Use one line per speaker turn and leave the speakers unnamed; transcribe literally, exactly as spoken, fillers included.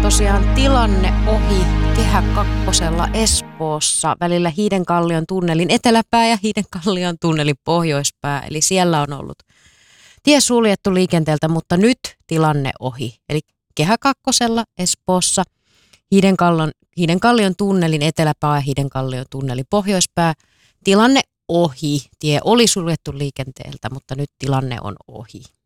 tosiaan tilanne ohi Kehä kakkosella Espoossa välillä Hiidenkallion tunnelin eteläpää ja Hiidenkallion tunnelin pohjoispää. Eli siellä on ollut tie suljettu liikenteeltä, mutta nyt tilanne ohi. Eli Kehä kakkosella Espoossa Hiidenkallion, Hiidenkallion tunnelin eteläpää ja Hiidenkallion tunnelin pohjoispää. Tilanne ohi. Tie oli suljettu liikenteeltä, mutta nyt tilanne on ohi.